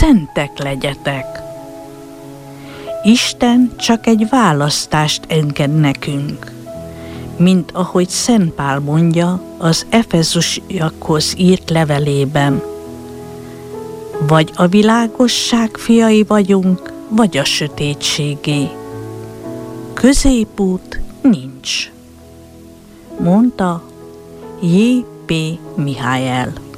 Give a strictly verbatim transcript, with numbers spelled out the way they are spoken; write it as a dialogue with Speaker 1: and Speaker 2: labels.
Speaker 1: szentek legyetek. Isten csak egy választást enged nekünk, mint ahogy Szent Pál mondja az Efezusiakhoz írt levelében. Vagy a világosság fiai vagyunk, vagy a sötétségé. Középút nincs, mondta J P Mihály.